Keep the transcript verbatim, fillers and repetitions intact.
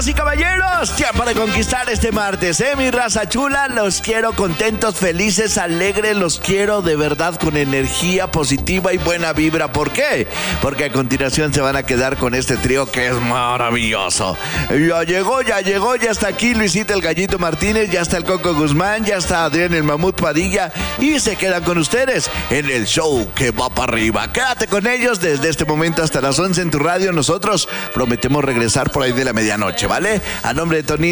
Damas y caballeros, tiempo de conquistar este martes, ¿eh? Mi raza chula, los quiero contentos, felices, alegres, los quiero de verdad con energía positiva y buena vibra. ¿Por qué? Porque a continuación se van a quedar con este trío que es maravilloso. Ya llegó, ya llegó, ya está aquí Luisito el Gallito Martínez, ya está el Coco Guzmán, ya está Adrián el Mamut Padilla y se quedan con ustedes en el show que va para arriba. Quédate con ellos desde este momento hasta las once en tu radio. Nosotros prometemos regresar por ahí de la medianoche, ¿vale? A nombre de Tony